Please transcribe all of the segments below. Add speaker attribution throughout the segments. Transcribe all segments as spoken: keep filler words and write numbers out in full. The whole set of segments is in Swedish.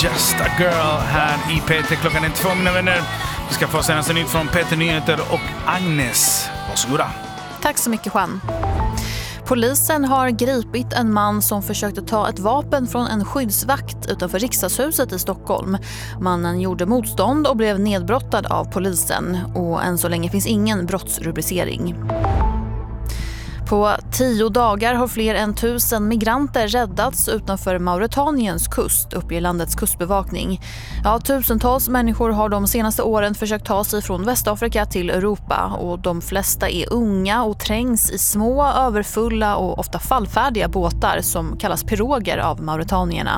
Speaker 1: Just a Girl här i P T. Klockan är två, mina vänner. Vi ska få senaste nytt från P T Nyheter och Agnes. Varsågoda.
Speaker 2: Tack så mycket, Juan. Polisen har gripit en man som försökte ta ett vapen från en skyddsvakt utanför riksdagshuset i Stockholm. Mannen gjorde motstånd och blev nedbrottad av polisen. Och än så länge finns ingen brottsrubricering. På tio dagar har fler än tusen migranter räddats utanför Mauretaniens kust, uppger landets kustbevakning. Ja, tusentals människor har de senaste åren försökt ta sig från Västafrika till Europa, och de flesta är unga och trängs i små, överfulla och ofta fallfärdiga båtar som kallas piroger av mauretanierna.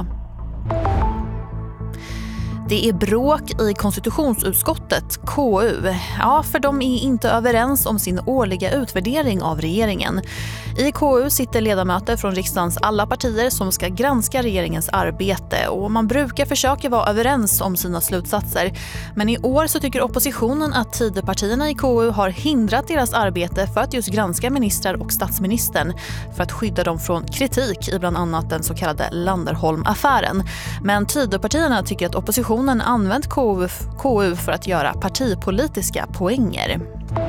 Speaker 2: Det är bråk i konstitutionsutskottet, K U. Ja, för de är inte överens om sin årliga utvärdering av regeringen. I K U sitter ledamöter från riksdagens alla partier som ska granska regeringens arbete, och man brukar försöka vara överens om sina slutsatser. Men i år så tycker oppositionen att Tidöpartierna i K U har hindrat deras arbete för att just granska ministrar och statsministern för att skydda dem från kritik i bland annat den så kallade Landerholm-affären. Men Tidöpartierna tycker att oppositionen använt K U, K U för att göra partipolitiska poänger.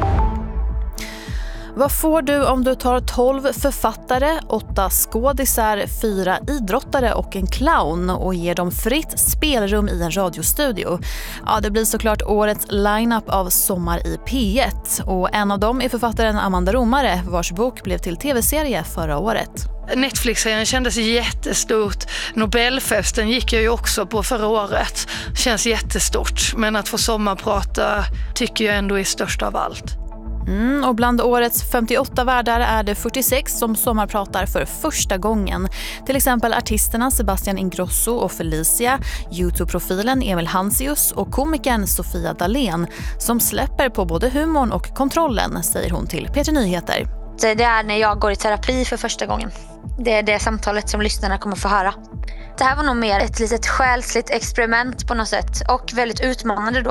Speaker 2: Vad får du om du tar tolv författare, åtta skådisar, fyra idrottare och en clown och ger dem fritt spelrum i en radiostudio? Ja, det blir såklart årets lineup av Sommar i P ett, och en av dem är författaren Amanda Romare, vars bok blev till tv-serie förra året.
Speaker 3: Netflix-serien kändes jättestort. Nobelfesten gick jag ju också på förra året. Känns jättestort, men att få sommarprata tycker jag ändå är störst av allt.
Speaker 2: Mm, och bland årets femtioåtta värdar är det fyrtiosex som sommarpratar för första gången. Till exempel artisterna Sebastian Ingrosso och Felicia, YouTube-profilen Emil Hansius och komikern Sofia Dalén, som släpper på både humorn och kontrollen, säger hon till P T Nyheter.
Speaker 4: Det är när jag går i terapi för första gången. Det är det samtalet som lyssnarna kommer få höra. Det här var nog mer ett litet själsligt experiment på något sätt, och väldigt utmanande då.